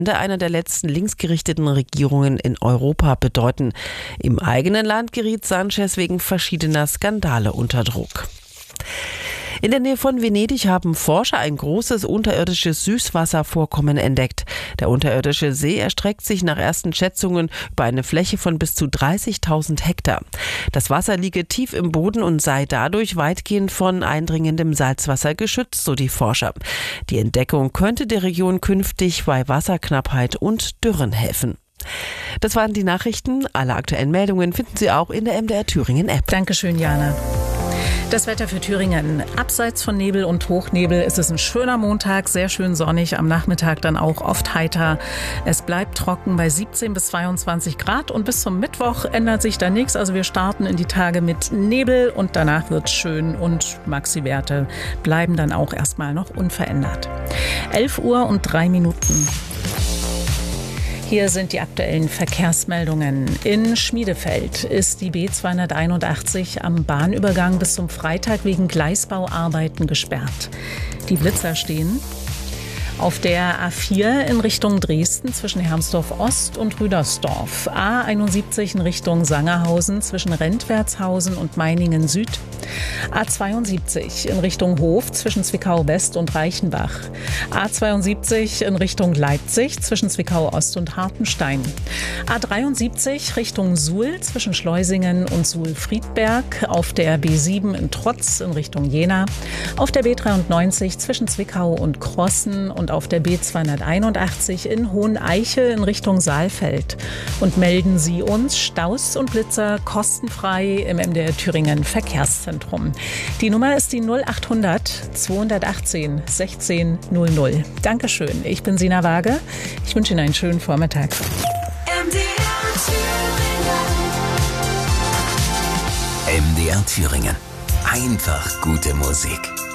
einer der letzten linksgerichteten Regierungen in Europa bedeuten. Im eigenen Land geriet Sanchez wegen verschiedener Skandale unter Druck. In der Nähe von Venedig haben Forscher ein großes unterirdisches Süßwasservorkommen entdeckt. Der unterirdische See erstreckt sich nach ersten Schätzungen über eine Fläche von bis zu 30.000 Hektar. Das Wasser liege tief im Boden und sei dadurch weitgehend von eindringendem Salzwasser geschützt, so die Forscher. Die Entdeckung könnte der Region künftig bei Wasserknappheit und Dürren helfen. Das waren die Nachrichten. Alle aktuellen Meldungen finden Sie auch in der MDR Thüringen App. Dankeschön, Jana. Das Wetter für Thüringen. Abseits von Nebel und Hochnebel ist es ein schöner Montag, sehr schön sonnig, am Nachmittag dann auch oft heiter. Es bleibt trocken bei 17 bis 22 Grad und bis zum Mittwoch ändert sich da nichts. Also wir starten in die Tage mit Nebel und danach wird es schön und Maxi-Werte bleiben dann auch erstmal noch unverändert. 11:03 Uhr. Hier sind die aktuellen Verkehrsmeldungen. In Schmiedefeld ist die B281 am Bahnübergang bis zum Freitag wegen Gleisbauarbeiten gesperrt. Die Blitzer stehen auf der A4 in Richtung Dresden zwischen Hermsdorf Ost und Rüdersdorf. A71 in Richtung Sangerhausen zwischen Rentwertshausen und Meiningen Süd. A72 in Richtung Hof zwischen Zwickau West und Reichenbach. A72 in Richtung Leipzig zwischen Zwickau Ost und Hartenstein. A73 Richtung Suhl zwischen Schleusingen und Suhl-Friedberg. Auf der B7 in Trotz in Richtung Jena. Auf der B93 zwischen Zwickau und Krossen und auf der B281 in Hoheneiche in Richtung Saalfeld. Und melden Sie uns Staus und Blitzer kostenfrei im MDR Thüringen Verkehrszentrum. Die Nummer ist die 0800 218 16 00. Dankeschön, ich bin Sina Waage. Ich wünsche Ihnen einen schönen Vormittag. MDR Thüringen. Einfach gute Musik.